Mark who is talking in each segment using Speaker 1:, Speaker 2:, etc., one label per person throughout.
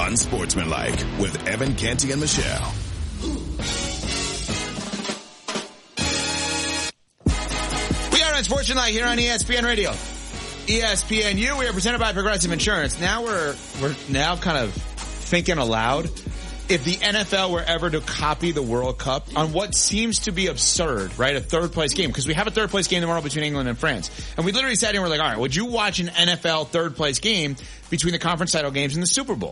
Speaker 1: Unsportsmanlike with Evan Canty and Michelle.
Speaker 2: We are Unsportsmanlike here on ESPN Radio. ESPNU, we are presented by Progressive Insurance. Now we're now kind of thinking aloud. If the NFL were ever to copy the World Cup on what seems to be absurd, right? A third place game, because we have a third place game tomorrow between England and France. And we literally sat here and we're like, all right, would you watch an NFL third place game between the conference title games and the Super Bowl?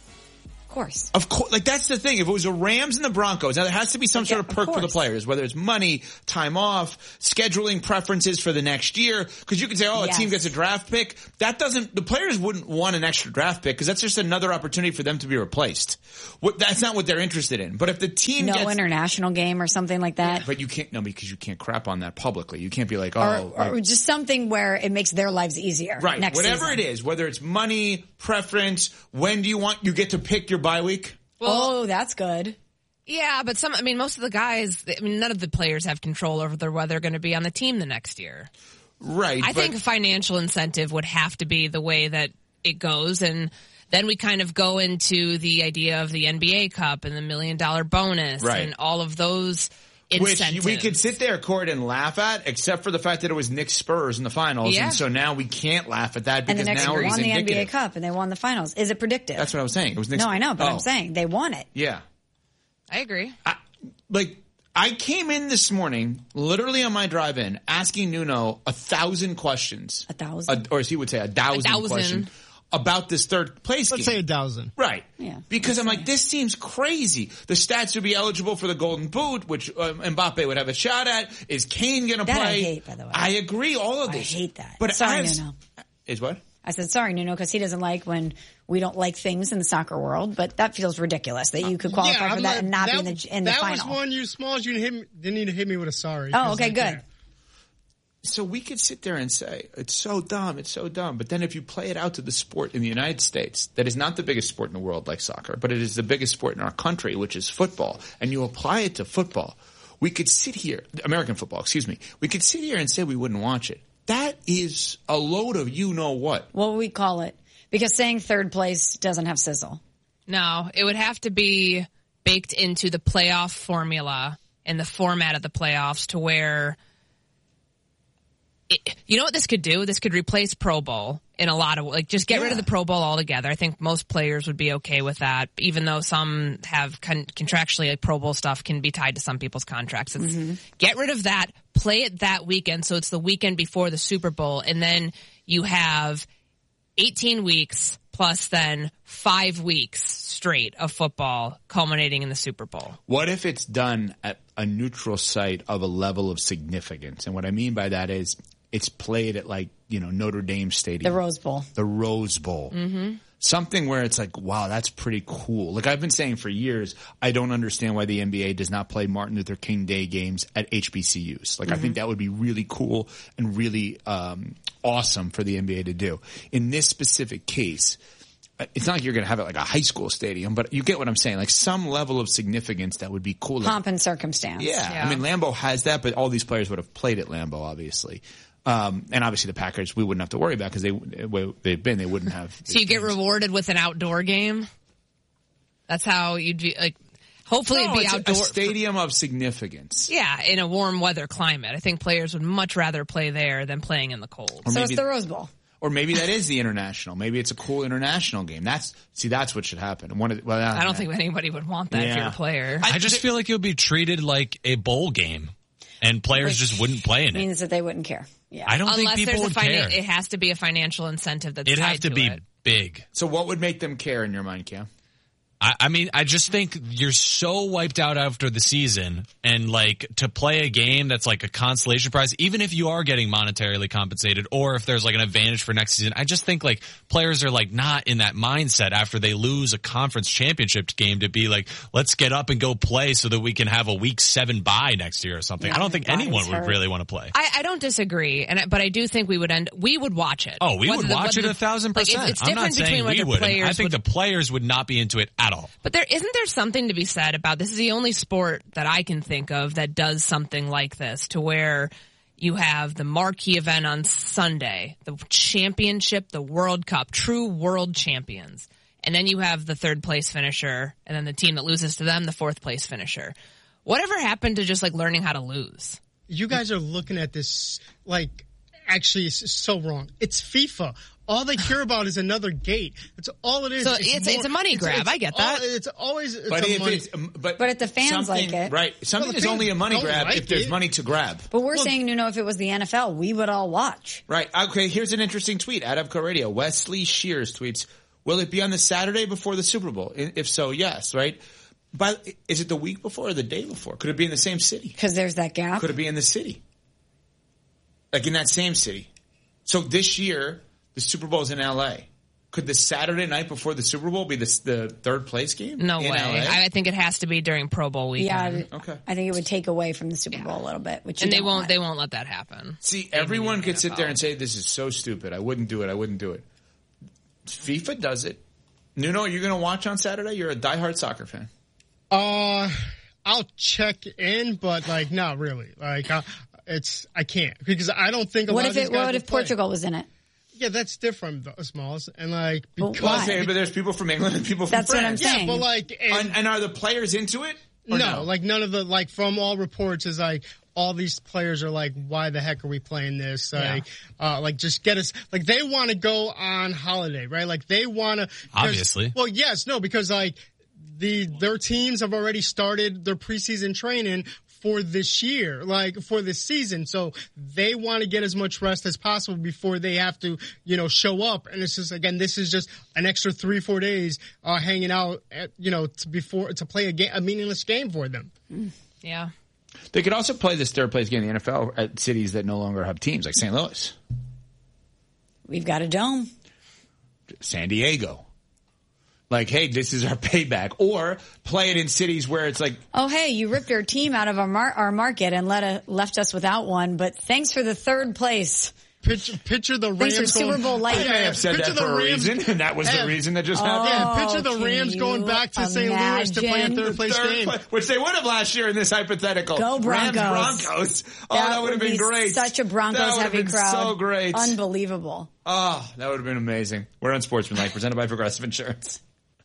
Speaker 3: Of course.
Speaker 2: Like, that's the thing. If it was the Rams and the Broncos, now there has to be some sort of perk for the players, whether it's money, time off, scheduling preferences for the next year. Because you could say, a team gets a draft pick. The players wouldn't want an extra draft pick because that's just another opportunity for them to be replaced. That's not what they're interested in. But if the team
Speaker 3: gets international game or something like that.
Speaker 2: But you can't, because you can't crap on that publicly. You can't be like,
Speaker 3: or just something where it makes their lives easier.
Speaker 2: Right.
Speaker 3: Next
Speaker 2: Whatever
Speaker 3: season.
Speaker 2: it is, whether it's money, preference, when do you get to pick your bye week?
Speaker 3: Well, that's good.
Speaker 4: Yeah, but most of the guys, none of the players have control over whether they're going to be on the team the next year.
Speaker 2: Right.
Speaker 4: I think a financial incentive would have to be the way that it goes. And then we kind of go into the idea of the NBA Cup and the $1 million bonus and all of those incentives.
Speaker 2: Which we could sit there, Court, and laugh at, except for the fact that it was Knicks Spurs in the finals. Yeah. And so now we can't laugh at that because
Speaker 3: and the Knicks
Speaker 2: now
Speaker 3: won
Speaker 2: he's
Speaker 3: the
Speaker 2: indicative.
Speaker 3: NBA Cup and they won the finals. Is it predictive?
Speaker 2: That's what I was saying. It was Knicks.
Speaker 3: No, I know, but I'm saying they won it.
Speaker 2: Yeah.
Speaker 4: I agree.
Speaker 2: I came in this morning, literally on my drive in, asking Nuno 1,000 questions.
Speaker 3: 1,000?
Speaker 2: Or as he would say, 1,000 questions about this third place game.
Speaker 5: Let's say 1,000.
Speaker 2: Right.
Speaker 3: Yeah.
Speaker 2: Because I'm like, this seems crazy. The stats would be eligible for the Golden Boot, which Mbappe would have a shot at. Is Kane going to play?
Speaker 3: That I hate, by the way.
Speaker 2: I agree, all of this.
Speaker 3: I hate that.
Speaker 2: But
Speaker 3: sorry, Nuno.
Speaker 2: Is what?
Speaker 3: I said, sorry, Nuno, because he doesn't like when we don't like things in the soccer world, but that feels ridiculous that you could qualify for that and not be in the final.
Speaker 5: That was one you Smalls. You didn't need to hit me with a sorry.
Speaker 3: Oh, okay, good.
Speaker 2: So we could sit there and say, it's so dumb, it's so dumb. But then if you play it out to the sport in the United States, that is not the biggest sport in the world like soccer, but it is the biggest sport in our country, which is football, and you apply it to football, we could sit here, American football, excuse me, we could sit here and say we wouldn't watch it. That is a load of you-know-what.
Speaker 3: What would we call it? Because saying third place doesn't have sizzle.
Speaker 4: No, it would have to be baked into the playoff formula and the format of the playoffs to where you know what this could do? This could replace Pro Bowl in a lot of just get rid of the Pro Bowl altogether. I think most players would be okay with that, even though some have contractually Pro Bowl stuff can be tied to some people's contracts. Get rid of that, play it that weekend, so it's the weekend before the Super Bowl, and then you have 18 weeks plus then 5 weeks straight of football culminating in the Super Bowl.
Speaker 2: What if it's done at a neutral site of a level of significance? And what I mean by that is it's played at Notre Dame Stadium.
Speaker 3: The Rose Bowl.
Speaker 2: The Rose Bowl. Mm-hmm. Something where it's like, wow, that's pretty cool. Like I've been saying for years, I don't understand why the NBA does not play Martin Luther King Day games at HBCUs. I think that would be really cool and really awesome for the NBA to do. In this specific case, it's not like you're going to have it like a high school stadium, but you get what I'm saying. Like some level of significance that would be cool.
Speaker 3: Pomp and circumstance.
Speaker 2: Yeah. I mean, Lambeau has that, but all these players would have played at Lambeau, obviously. And obviously the Packers, we wouldn't have to worry about because they wouldn't have.
Speaker 4: So you get rewarded with an outdoor game? That's how you'd be like, hopefully it'd be outdoor.
Speaker 2: A stadium of significance.
Speaker 4: Yeah, in a warm weather climate. I think players would much rather play there than playing in the cold.
Speaker 3: So it's the Rose Bowl.
Speaker 2: Or maybe that is the international. Maybe it's a cool international game. That's what should happen.
Speaker 4: I don't think anybody would want that if you're a player.
Speaker 6: I just feel like it would be treated like a bowl game, and players just wouldn't play in it.
Speaker 3: Means that they wouldn't care. Yeah.
Speaker 6: I don't think people would care.
Speaker 4: It has to be a financial incentive that's
Speaker 6: It'd
Speaker 4: tied
Speaker 6: have to be big.
Speaker 2: So what would make them care in your mind, Cam?
Speaker 6: I mean, I just think you're so wiped out after the season, and to play a game that's like a consolation prize, even if you are getting monetarily compensated or if there's an advantage for next season, I just think players are not in that mindset after they lose a conference championship game to be let's get up and go play so that we can have a week 7 bye next year or something. I don't think anyone would really want to play.
Speaker 4: I don't disagree, but I do think we would watch it.
Speaker 6: Oh, we would watch it 1,000%.
Speaker 4: It's
Speaker 6: I'm not saying we would. I think the players would not be into it at all.
Speaker 4: But isn't there something to be said about this is the only sport that I can think of that does something like this, to where you have the marquee event on Sunday, the championship, the World Cup, true world champions. and then you have the third place finisher, and then the team that loses to them, the fourth place finisher. Whatever happened to just like learning how to lose?
Speaker 5: You guys are looking at this like actually it's so wrong. It's FIFA. All they care about is another gate. That's all it is.
Speaker 4: So it's a money grab. I get that.
Speaker 5: It's always
Speaker 2: but
Speaker 5: a money.
Speaker 3: But if the fans like it.
Speaker 2: Right. Something is only a money grab if there's money to grab.
Speaker 3: But we're saying, if it was the NFL, we would all watch.
Speaker 2: Right. Okay, here's an interesting tweet. At Evco Radio, Wesley Shears tweets, will it be on the Saturday before the Super Bowl? If so, yes, right? But is it the week before or the day before? Could it be in the same city?
Speaker 3: Because there's that gap.
Speaker 2: Could it be in the city? Like in that same city. So this year, the Super Bowl is in L.A. Could the Saturday night before the Super Bowl be the third place game?
Speaker 4: No way.
Speaker 2: LA?
Speaker 4: I think it has to be during Pro Bowl weekend.
Speaker 3: Yeah. Okay. I think it would take away from the Super Bowl a little bit,
Speaker 4: and they won't let that happen.
Speaker 2: See, everyone could sit there and say this is so stupid. I wouldn't do it. FIFA does it. Nuno, you're going to watch on Saturday? You're a diehard soccer fan.
Speaker 5: I'll check in, but like not really. Like I can't because I don't think. What
Speaker 3: if Portugal was in it?
Speaker 5: Yeah, that's different, Smalls. And like, because
Speaker 2: but there's people from England and people from France.
Speaker 3: That's what I'm saying.
Speaker 5: Yeah, but like,
Speaker 2: and are the players into it?
Speaker 5: No, like none of the, like from all reports is like, all these players are like, why the heck are we playing this? Like, like just get us, like they want to go on holiday, right? Like they want to.
Speaker 6: Obviously.
Speaker 5: Well, yes, no, because like their teams have already started their preseason training for this year, like for this season. So they want to get as much rest as possible before they have to, show up. And it's just, again, this is just an extra 3-4 days, hanging out at, to play a meaningless game for them.
Speaker 4: Yeah.
Speaker 2: They could also play this third place game in the NFL at cities that no longer have teams, like St. Louis.
Speaker 3: We've got a dome.
Speaker 2: San Diego. Like, hey, this is our payback. Or play it in cities where it's like,
Speaker 3: oh, hey, you ripped our team out of our market and left us without one, but thanks for the third place.
Speaker 5: Picture the Rams
Speaker 3: going Super Bowl light.
Speaker 2: I may have said that for a reason, and that was the reason that just happened.
Speaker 5: Yeah, picture the Rams going back to St. Louis to play a third place game.
Speaker 2: Which they would have last year in this hypothetical.
Speaker 3: Go Broncos.
Speaker 2: Rams-Broncos. Oh, that would have been great.
Speaker 3: Such a Broncos-heavy crowd.
Speaker 2: So great.
Speaker 3: Unbelievable.
Speaker 2: Oh, that would have been amazing. We're on Sportsmanlike, presented by Progressive Insurance.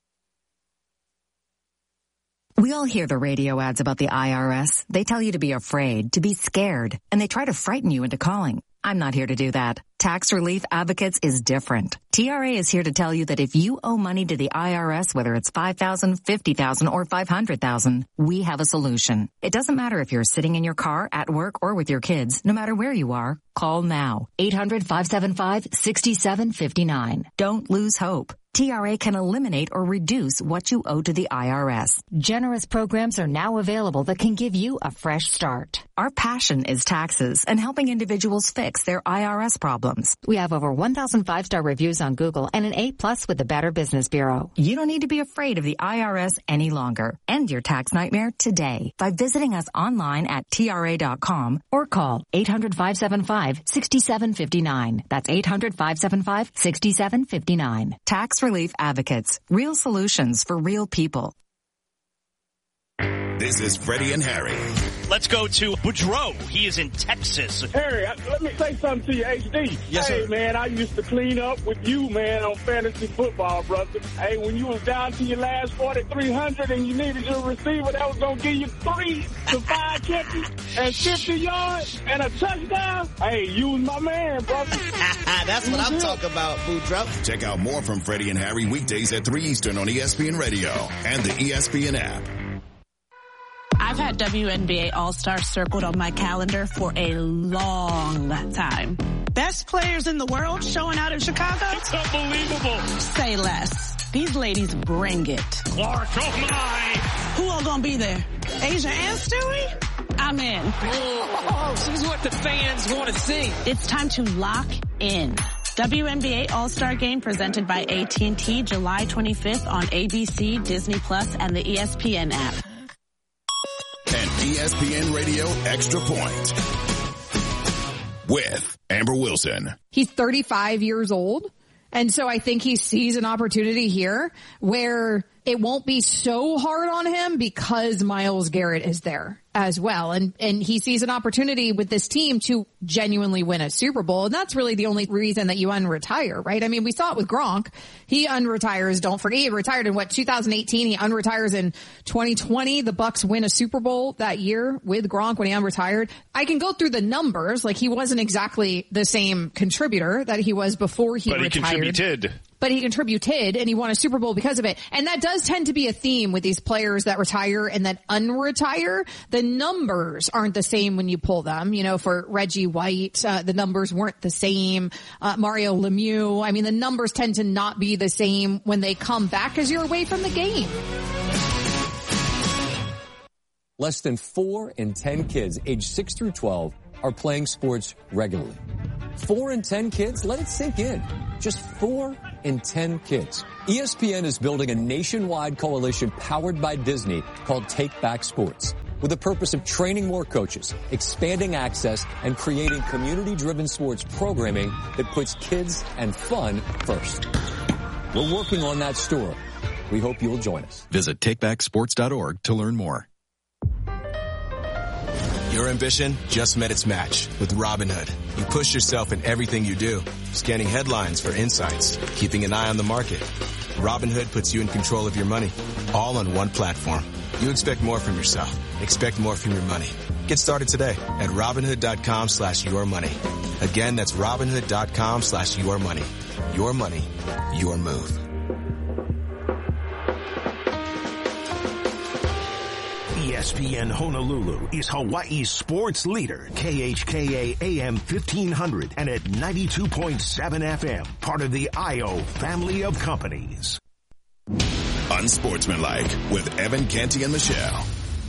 Speaker 7: We all hear the radio ads about the IRS. They tell you to be afraid, to be scared, and they try to frighten you into calling. I'm not here to do that. Tax Relief Advocates is different. TRA is here to tell you that if you owe money to the IRS, whether it's $5,000, $50,000, or $500,000, we have a solution. It doesn't matter if you're sitting in your car, at work, or with your kids. No matter where you are, call now. 800-575-6759. Don't lose hope. TRA can eliminate or reduce what you owe to the IRS. Generous programs are now available that can give you a fresh start. Our passion is taxes and helping individuals fix their IRS problems. We have over 1,000 5-star reviews on Google and an A+ with the Better Business Bureau. You don't need to be afraid of the IRS any longer. End your tax nightmare today by visiting us online at TRA.com or call 800-575-6759. That's 800-575-6759. Tax Relief Advocates. Real solutions for real people.
Speaker 1: This is Freddie and Harry.
Speaker 8: Let's go to Boudreaux. He is in Texas.
Speaker 9: Harry, let me say something to you, HD.
Speaker 8: Yes, sir.
Speaker 9: Hey, man, I used to clean up with you, man, on fantasy football, brother. Hey, when you was down to your last 4,300 and you needed your receiver that was going to give you 3 to 5 catches and 50 yards and a touchdown, hey, you was my man, brother.
Speaker 10: That's what I'm talking about, Boudreaux.
Speaker 1: Check out more from Freddie and Harry weekdays at 3 Eastern on ESPN Radio and the ESPN app.
Speaker 11: I've had WNBA All-Star circled on my calendar for a long time. Best players in the world showing out in Chicago?
Speaker 8: It's unbelievable.
Speaker 11: Say less. These ladies bring it.
Speaker 8: Clark, oh my!
Speaker 11: Who all gonna be there? Asia and Stewie? I'm in.
Speaker 12: Oh, she's what the fans want to see.
Speaker 11: It's time to lock in. WNBA All-Star Game presented by AT&T July 25th on ABC, Disney Plus, and the ESPN app.
Speaker 1: And ESPN Radio Extra Point with Amber Wilson.
Speaker 13: He's 35 years old. And so I think he sees an opportunity here where it won't be so hard on him because Myles Garrett is there as well. And he sees an opportunity with this team to genuinely win a Super Bowl. And that's really the only reason that you unretire, right? I mean, we saw it with Gronk. He unretires. Don't forget, he retired in 2018. He unretires in 2020. The Bucs win a Super Bowl that year with Gronk when he unretired. I can go through the numbers. Like, he wasn't exactly the same contributor that he was before he retired. But he contributed, and he won a Super Bowl because of it. And that does tend to be a theme with these players that retire and then unretire. The numbers aren't the same when you pull them. You know, for Reggie White, the numbers weren't the same. Mario Lemieux, I mean, the numbers tend to not be the same when they come back as you're away from the game.
Speaker 14: Less than 4 in 10 kids aged 6 through 12 are playing sports regularly. 4 in 10 kids? Let it sink in. Just 4 in 10 kids. ESPN is building a nationwide coalition powered by Disney called Take Back Sports, with the purpose of training more coaches, expanding access, and creating community-driven sports programming that puts kids and fun first. We're working on that story. We hope you'll join us.
Speaker 1: Visit takebacksports.org to learn more.
Speaker 15: Your ambition just met its match with Robinhood. You push yourself in everything you do, scanning headlines for insights, keeping an eye on the market. Robinhood puts you in control of your money, all on one platform. You expect more from yourself. Expect more from your money. Get started today at Robinhood.com/yourmoney. Again, that's Robinhood.com/yourmoney. Your money, your move.
Speaker 16: ESPN Honolulu is Hawaii's sports leader, KHKA AM 1500 and at 92.7 FM, part of the IO family of companies.
Speaker 1: Unsportsmanlike with Evan, Canty, and Michelle.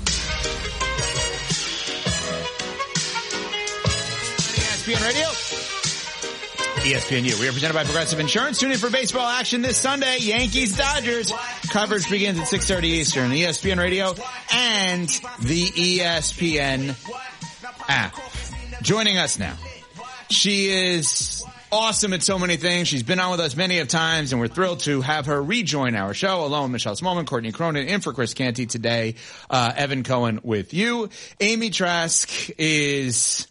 Speaker 2: ESPN Radio. ESPNU. We are presented by Progressive Insurance. Tune in for baseball action this Sunday. Yankees-Dodgers. Coverage begins at 6:30 Eastern. ESPN Radio and the ESPN app. Joining us now. She is awesome at so many things. She's been on with us many of times, and we're thrilled to have her rejoin our show, along with Michelle Smallman, Courtney Cronin, in for Chris Canty today. Evan Cohen with you. Amy Trask is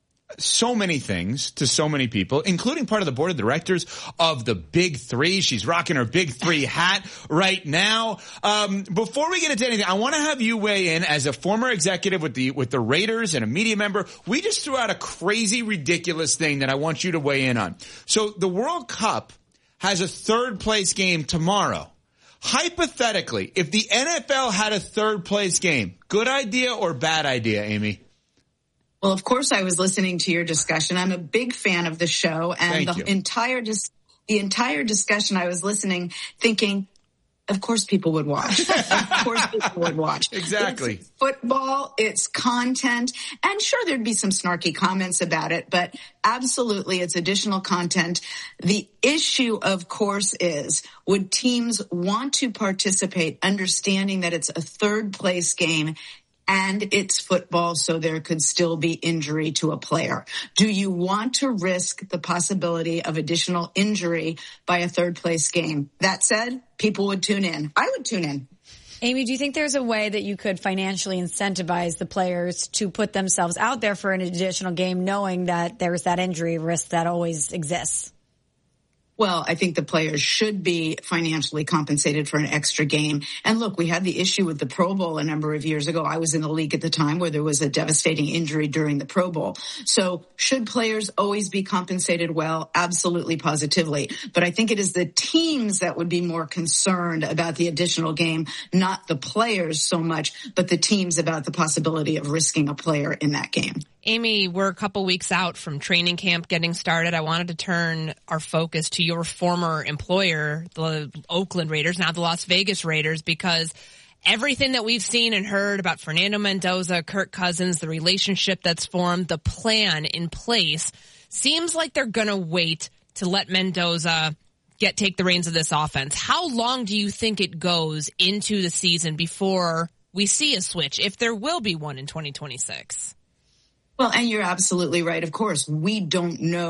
Speaker 2: so many things to so many people, including part of the board of directors of the Big Three. She's rocking her Big Three hat right now. Before we get into anything, I want to have you weigh in as a former executive with the Raiders and a media member. We just threw out a crazy, ridiculous thing that I want you to weigh in on. So the World Cup has a third place game tomorrow. Hypothetically, if the NFL had a third place game, good idea or bad idea, Amy?
Speaker 17: Well, of course, I was listening to your discussion. I'm a big fan of the show, and the entire discussion I was listening, thinking, of course people would watch. Of course people would watch.
Speaker 2: Exactly.
Speaker 17: It's football, it's content, and sure, there'd be some snarky comments about it, but absolutely it's additional content. The issue, of course, is would teams want to participate, understanding that it's a third place game and it's football, so there could still be injury to a player? Do you want to risk the possibility of additional injury by a third place game? That said, people would tune in. I would tune in.
Speaker 3: Amy, do you think there's a way that you could financially incentivize the players to put themselves out there for an additional game, knowing that there's that injury risk that always exists?
Speaker 17: Well, I think the players should be financially compensated for an extra game. And look, we had the issue with the Pro Bowl a number of years ago. I was in the league at the time where there was a devastating injury during the Pro Bowl. So should players always be compensated well? Absolutely, positively. But I think it is the teams that would be more concerned about the additional game, not the players so much, but the teams about the possibility of risking a player in that game.
Speaker 4: Amy, we're a couple weeks out from training camp getting started. I wanted to turn our focus to your former employer, the Oakland Raiders, now the Las Vegas Raiders, because everything that we've seen and heard about Fernando Mendoza, Kirk Cousins, the relationship that's formed, the plan in place, seems like they're going to wait to let Mendoza take the reins of this offense. How long do you think it goes into the season before we see a switch, if there will be one in 2026?
Speaker 17: Well, and you're absolutely right. Of course, we don't know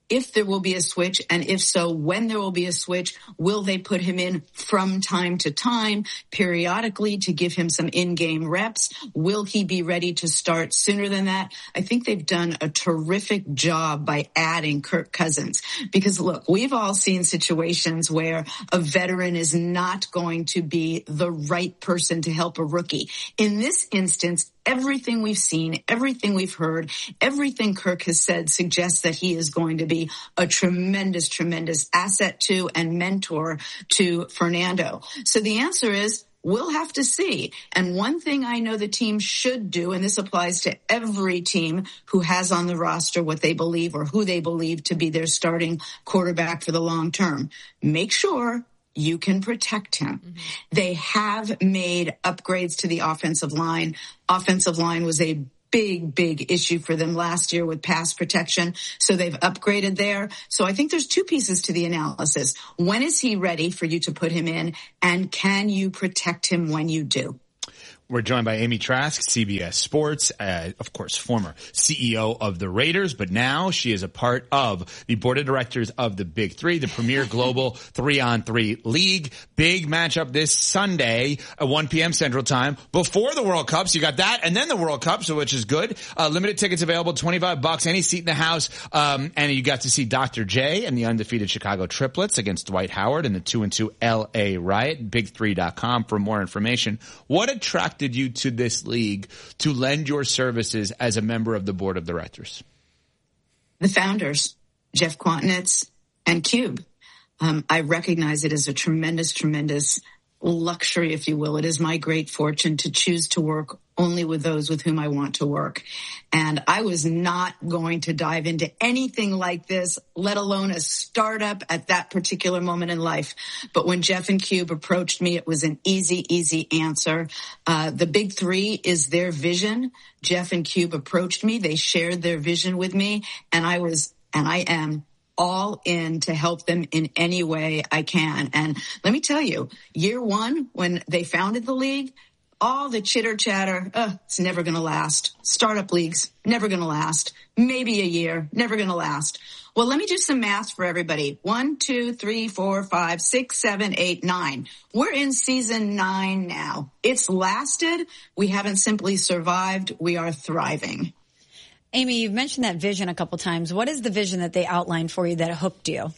Speaker 17: if there will be a switch, and if so, when there will be a switch. Will they put him in from time to time, periodically, to give him some in-game reps? Will he be ready to start sooner than that? I think they've done a terrific job by adding Kirk Cousins, because look, we've all seen situations where a veteran is not going to be the right person to help a rookie. In this instance, everything we've seen, everything we've heard, everything Kirk has said suggests that he is going to be a tremendous, tremendous asset to and mentor to Fernando. So the answer is, we'll have to see. And one thing I know the team should do, and this applies to every team who has on the roster what they believe or who they believe to be their starting quarterback for the long term, make sure you can protect him. Mm-hmm. They have made upgrades to the offensive line. Offensive line was a big issue for them last year with pass protection. So they've upgraded there. So I think there's two pieces to the analysis. When is he ready for you to put him in? And can you protect him when you do?
Speaker 2: We're joined by Amy Trask, CBS Sports, of course, former CEO of the Raiders, but now she is a part of the board of directors of the Big Three, the premier global 3-on-3 league. Big matchup this Sunday at 1 p.m. Central Time before the World Cup. So you got that and then the World Cup, so which is good. Limited tickets available, $25, any seat in the house. And you got to see Dr. J and the undefeated Chicago Triplets against Dwight Howard and the 2-2 LA Riot. Big3.com for more information. What attracted you to this league to lend your services as a member of the board of directors?
Speaker 17: The founders, Jeff Quantinitz and Cube. I recognize it as a tremendous luxury, if you will. It is my great fortune to choose to work only with those with whom I want to work. And I was not going to dive into anything like this, let alone a startup at that particular moment in life. But when Jeff and Cube approached me, it was an easy answer. The Big Three is their vision. Jeff and Cube approached me. They shared their vision with me, and I am all in to help them in any way I can. And let me tell you, year one, when they founded the league, all the chitter chatter, it's never going to last. Startup leagues, never going to last. Maybe a year, never going to last. Well, let me do some math for everybody. 1, 2, 3, 4, 5, 6, 7, 8, 9. We're in season 9 now. It's lasted. We haven't simply survived. We are thriving.
Speaker 3: Amy, you've mentioned that vision a couple times. What is the vision that they outlined for you that hooked you?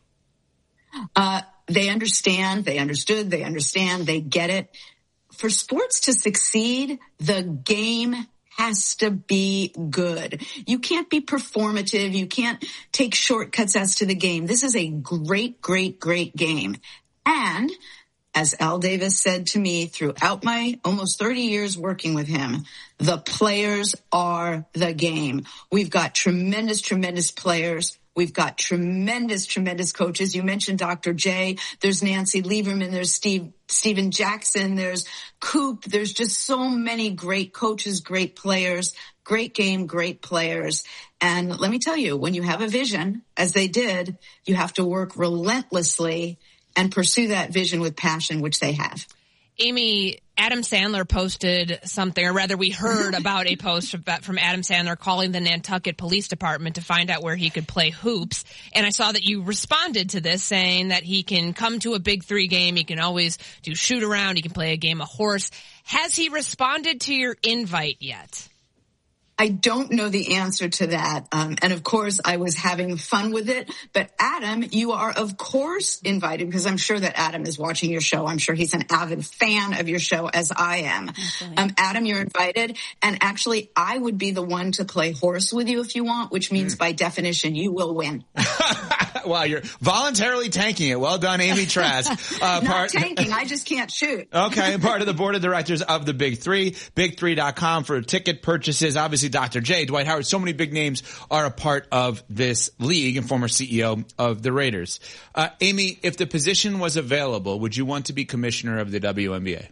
Speaker 17: They understand, they understood, they understand, they get it. For sports to succeed, the game has to be good. You can't be performative. You can't take shortcuts as to the game. This is a great game. And as Al Davis said to me throughout my almost 30 years working with him, the players are the game. We've got tremendous players. We've got tremendous coaches. You mentioned Dr. J. There's Nancy Lieberman. There's Steven Jackson. There's Coop. There's just so many great coaches, great players, great game, great players. And let me tell you, when you have a vision, as they did, you have to work relentlessly and pursue that vision with passion, which they have.
Speaker 4: Amy, Adam Sandler posted something, or rather we heard about a post from Adam Sandler calling the Nantucket Police Department to find out where he could play hoops. And I saw that you responded to this saying that he can come to a Big Three game. He can always do shoot around. He can play a game of horse. Has he responded to your invite yet?
Speaker 17: I don't know the answer to that. And of course, I was having fun with it. But Adam, you are of course invited, because I'm sure that Adam is watching your show. I'm sure he's an avid fan of your show, as I am. Adam, you're invited. And actually, I would be the one to play horse with you if you want, which means by definition, you will win.
Speaker 2: Wow, you're voluntarily tanking it. Well done, Amy Trask.
Speaker 17: Not tanking, I just can't shoot.
Speaker 2: Okay, part of the board of directors of the Big Three. Big3.com for ticket purchases. Obviously, Dr. J, Dwight Howard, so many big names are a part of this league, and former CEO of the Raiders. Amy, if the position was available, would you want to be commissioner of the WNBA?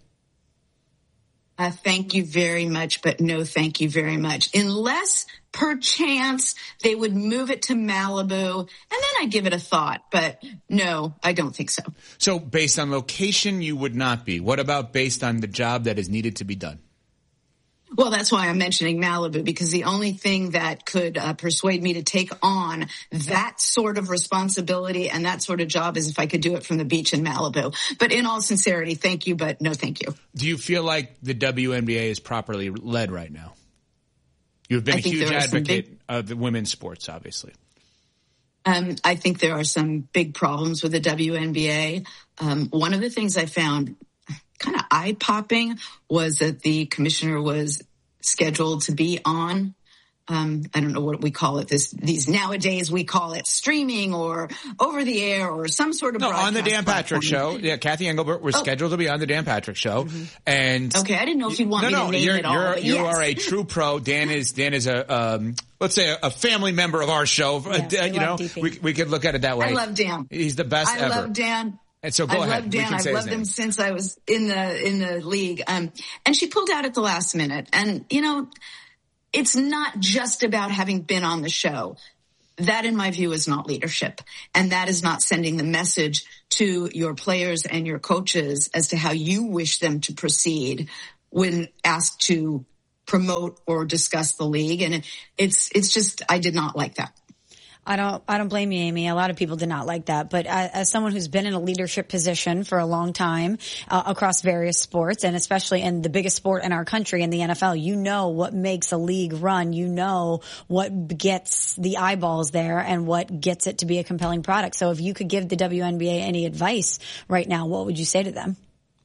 Speaker 17: Thank you very much, but no thank you very much. Unless, perchance, they would move it to Malibu, and then I'd give it a thought. But no, I don't think so.
Speaker 2: So based on location, you would not be. What about based on the job that is needed to be done?
Speaker 17: Well, that's why I'm mentioning Malibu, because the only thing that could persuade me to take on that sort of responsibility and that sort of job is if I could do it from the beach in Malibu. But in all sincerity, thank you, but no thank you.
Speaker 2: Do you feel like the WNBA is properly led right now? You've been a huge advocate of the women's sports, obviously.
Speaker 17: I think there are some big problems with the WNBA. One of the things I found kind of eye-popping was that the commissioner was scheduled to be on, I don't know what we call it, these nowadays we call it streaming or over the air or some sort of broadcast
Speaker 2: on the Dan Patrick Show. Yeah, Kathy Engelbert was scheduled to be on the Dan Patrick Show. Mm-hmm. And
Speaker 17: okay, I didn't know if you want me to name it all.
Speaker 2: You are a true pro. Dan is a let's say a family member of our show.
Speaker 17: Yes,
Speaker 2: we could look at it that way.
Speaker 17: I love Dan.
Speaker 2: He's the best ever.
Speaker 17: I love Dan.
Speaker 2: And so go ahead.
Speaker 17: Love Dan. I've loved him since I was in the league. And she pulled out at the last minute. And, it's not just about having been on the show. That, in my view, is not leadership. And that is not sending the message to your players and your coaches as to how you wish them to proceed when asked to promote or discuss the league. And it's just, I did not like that.
Speaker 3: I don't blame you, Amy. A lot of people did not like that. But as someone who's been in a leadership position for a long time across various sports, and especially in the biggest sport in our country, in the NFL, you know what makes a league run. You know what gets the eyeballs there and what gets it to be a compelling product. So if you could give the WNBA any advice right now, what would you say to them?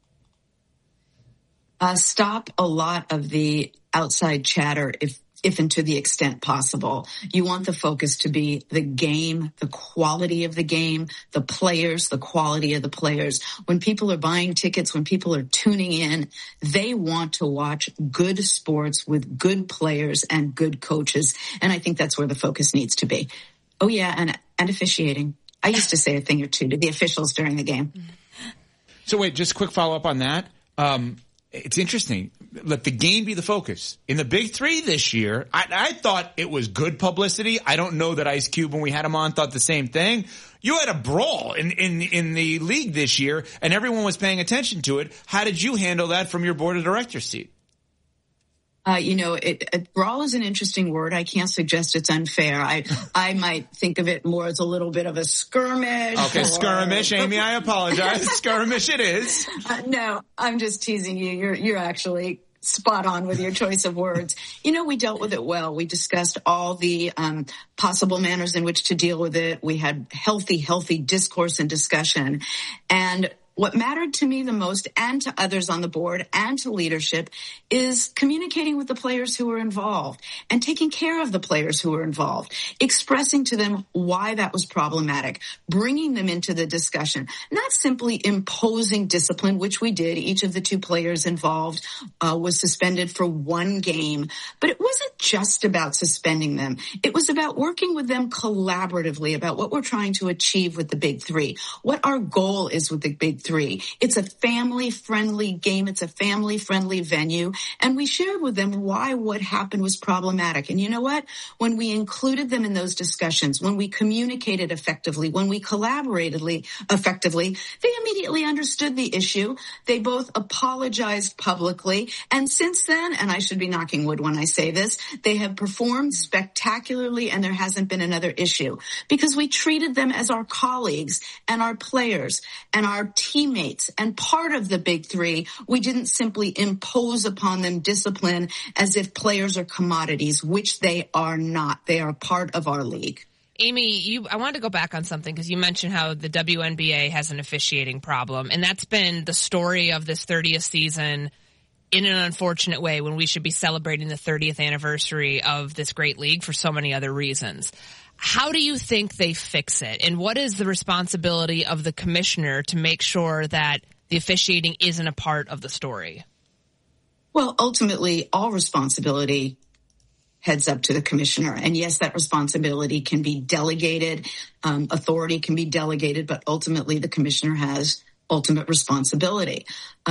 Speaker 17: Stop a lot of the outside chatter if and to the extent possible. You want the focus to be the game, the quality of the game, the players, the quality of the players. When people are buying tickets, when people are tuning in, they want to watch good sports with good players and good coaches. And I think that's where the focus needs to be. Oh yeah, and officiating. I used to say a thing or two to the officials during the game.
Speaker 2: So wait, just a quick follow up on that. It's interesting. Let the game be the focus. In the Big Three this year, I thought it was good publicity. I don't know that Ice Cube, when we had him on, thought the same thing. You had a brawl in the league this year, and everyone was paying attention to it. How did you handle that from your board of directors seat?
Speaker 17: Brawl is an interesting word. I can't suggest it's unfair. I might think of it more as a little bit of a skirmish.
Speaker 2: Okay, skirmish, Amy, I apologize. Skirmish it is.
Speaker 17: No, I'm just teasing you. You're actually spot on with your choice of words. We dealt with it well. We discussed all the possible manners in which to deal with it. We had healthy discourse and discussion. And what mattered to me the most, and to others on the board and to leadership, is communicating with the players who were involved and taking care of the players who were involved, expressing to them why that was problematic, bringing them into the discussion, not simply imposing discipline, which we did. Each of the two players involved was suspended for one game, but it wasn't just about suspending them. It was about working with them collaboratively about what we're trying to achieve with the Big Three, what our goal is with the Big Three. It's a family-friendly game. It's a family-friendly venue. And we shared with them why what happened was problematic. And you know what? When we included them in those discussions, when we communicated effectively, when we collaborated effectively, they immediately understood the issue. They both apologized publicly. And since then, and I should be knocking wood when I say this, they have performed spectacularly, and there hasn't been another issue because we treated them as our colleagues and our players and our teammates and part of the Big Three. We didn't simply impose upon them discipline as if players are commodities, which they are not. They are part of our league.
Speaker 4: Amy, I wanted to go back on something because you mentioned how the WNBA has an officiating problem, and that's been the story of this 30th season in an unfortunate way when we should be celebrating the 30th anniversary of this great league for so many other reasons. How do you think they fix it? And what is the responsibility of the commissioner to make sure that the officiating isn't a part of the story?
Speaker 17: Well, ultimately, all responsibility heads up to the commissioner. And yes, that responsibility can be delegated. Authority can be delegated, but ultimately the commissioner has ultimate responsibility.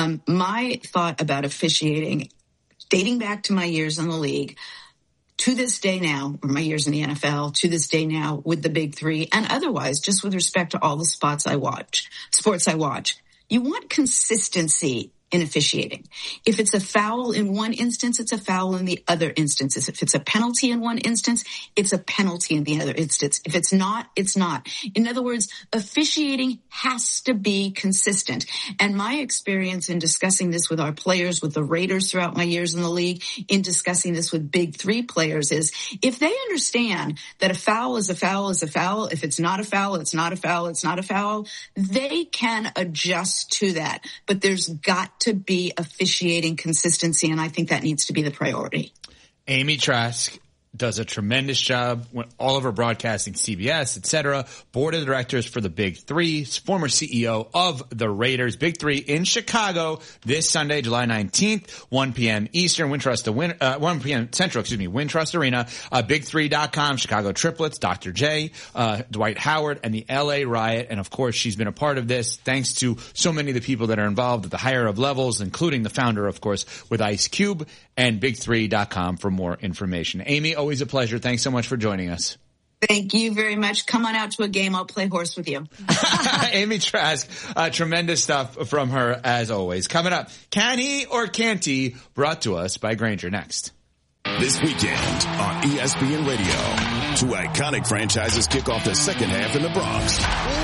Speaker 17: My thought about officiating, dating back to my years in the league, to this day now, or my years in the NFL, to this day now with the Big Three and otherwise, just with respect to all the sports I watch, you want consistency in officiating. If it's a foul in one instance, it's a foul in the other instances. If it's a penalty in one instance, it's a penalty in the other instance. If it's not, it's not. In other words, officiating has to be consistent. And my experience in discussing this with our players, with the Raiders throughout my years in the league, in discussing this with big three players is if they understand that a foul is a foul is a foul, if it's not a foul, it's not a foul, it's not a foul, they can adjust to that. But there's got to be officiating consistency, and I think that needs to be the priority.
Speaker 2: Amy Trask does a tremendous job all over broadcasting, CBS, etc. Board of directors for the Big Three, former CEO of the Raiders. Big Three in Chicago this Sunday, July 19th, 1 p.m. Eastern, 1 p.m. Central, Wintrust Arena, Big3.com, Chicago Triplets, Dr. J, Dwight Howard, and the LA Riot. And of course, she's been a part of this thanks to so many of the people that are involved at the higher of levels, including the founder, of course, with Ice Cube, and Big3.com for more information. Amy, always a pleasure. Thanks so much for joining us.
Speaker 17: Thank you very much. Come on out to a game. I'll play horse with you.
Speaker 2: Amy Trask, tremendous stuff from her as always. Coming up, Can He or Can't He? Brought to us by Grainger next.
Speaker 1: This weekend on ESPN Radio, two iconic franchises kick off the second half in the Bronx.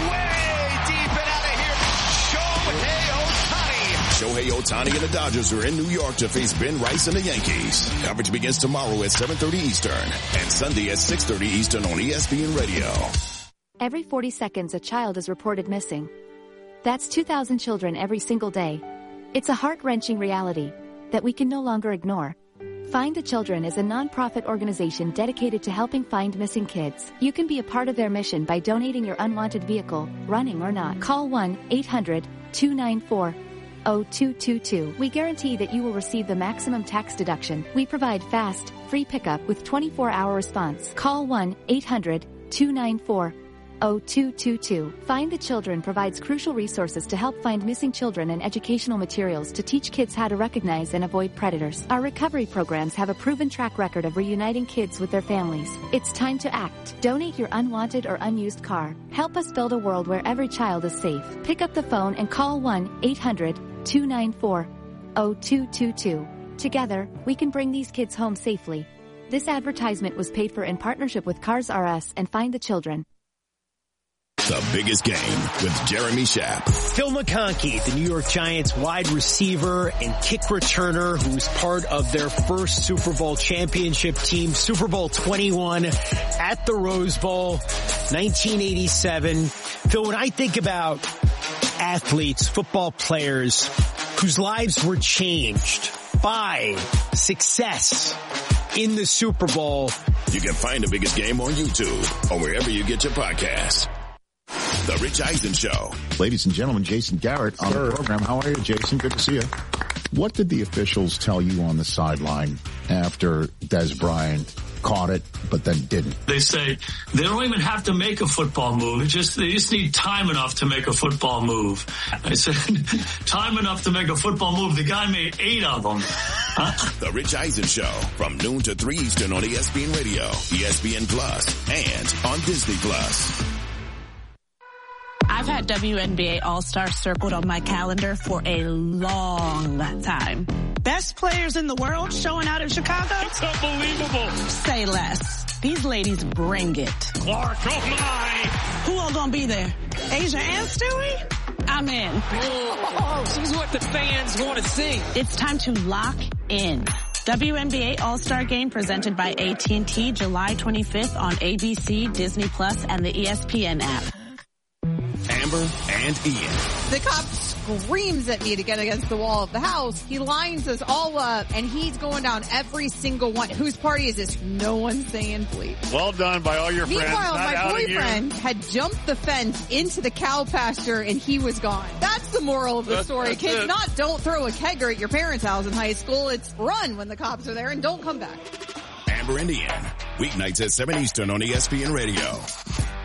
Speaker 1: Shohei Ohtani and the Dodgers are in New York to face Ben Rice and the Yankees. Coverage begins tomorrow at 7:30 Eastern and Sunday at 6:30 Eastern on ESPN Radio.
Speaker 18: Every 40 seconds, a child is reported missing. That's 2,000 children every single day. It's a heart-wrenching reality that we can no longer ignore. Find the Children is a non-profit organization dedicated to helping find missing kids. You can be a part of their mission by donating your unwanted vehicle, running or not. Call 1-800-294-0222. We guarantee that you will receive the maximum tax deduction. We provide fast, free pickup with 24-hour response. Call 1-800-294-0222. Find the Children provides crucial resources to help find missing children and educational materials to teach kids how to recognize and avoid predators. Our recovery programs have a proven track record of reuniting kids with their families. It's time to act. Donate your unwanted or unused car. Help us build a world where every child is safe. Pick up the phone and call 1-800-294-0222. Together, we can bring these kids home safely. This advertisement was paid for in partnership with Cars R Us and Find the Children.
Speaker 1: The Biggest Game with Jeremy Schaap.
Speaker 19: Phil McConkey, the New York Giants wide receiver and kick returner who's part of their first Super Bowl championship team, Super Bowl 21 at the Rose Bowl, 1987. Phil, when I think about athletes, football players whose lives were changed by success in the Super Bowl,
Speaker 1: you can find The Biggest Game on YouTube or wherever you get your podcasts. The Rich Eisen Show.
Speaker 20: Ladies and gentlemen, Jason Garrett on the program. How are you, Jason? Good to see you. What did the officials tell you on the sideline after Des Bryant caught it, but then didn't?
Speaker 21: They say they don't even have to make a football move. They just need time enough to make a football move. I said, time enough to make a football move. The guy made 8 of them. Huh?
Speaker 1: The Rich Eisen Show from noon to 3 Eastern on ESPN Radio, ESPN Plus, and on Disney Plus.
Speaker 11: I've had WNBA All-Stars circled on my calendar for a long time. Best players in the world showing out in Chicago?
Speaker 8: It's unbelievable.
Speaker 11: Say less. These ladies bring it.
Speaker 8: Clark, oh my.
Speaker 11: Who all gonna be there? Asia and Stewie? I'm in.
Speaker 12: Oh, she's what the fans want to see.
Speaker 11: It's time to lock in. WNBA All-Star Game presented by AT&T July 25th on ABC, Disney Plus, and the ESPN app.
Speaker 1: Amber and Ian.
Speaker 13: The cop screams at me to get against the wall of the house. He lines us all up, and he's going down every single one. Whose party is this? No one's saying please.
Speaker 9: Well done by all your friends.
Speaker 13: Meanwhile, my boyfriend had jumped the fence into the cow pasture, and he was gone. That's the moral of the story. Kids, not don't throw a kegger at your parents' house in high school. It's run when the cops are there and don't come back.
Speaker 1: Amber and Ian. Weeknights at 7 Eastern on ESPN Radio.